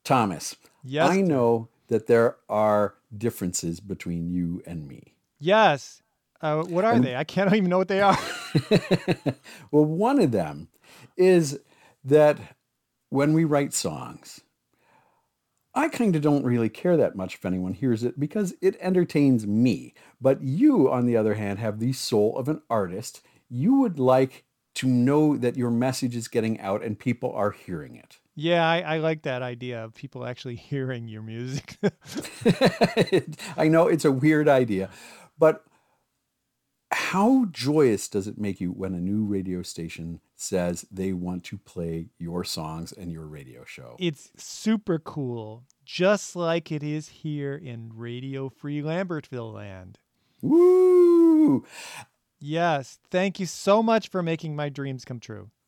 Thomas, Yes, I sir. know that there are differences between you and me. Yes. What are And they? I can't even know what they are. well, one of them is that when we write songs, I kind of don't really care that much if anyone hears it because it entertains me. But you, on the other hand, have the soul of an artist. You would like to know that your message is getting out and people are hearing it. Yeah, I like that idea of people actually hearing your music. I know it's a weird idea, but how joyous does it make you when a new radio station says they want to play your songs and your radio show? It's super cool, just like it is here in Radio Free Lambertville land. Woo! Yes, thank you so much for making my dreams come true.